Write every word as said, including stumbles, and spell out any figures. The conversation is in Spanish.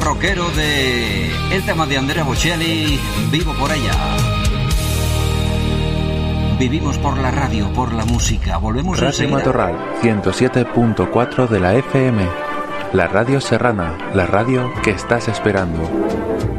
rockero de el tema de Andrea Bocelli, Vivo por ella. Vivimos por la radio, por la música. Volvemos Radio enseguida. Matorral, ciento siete punto cuatro de la F M. La radio serrana, la radio que estás esperando.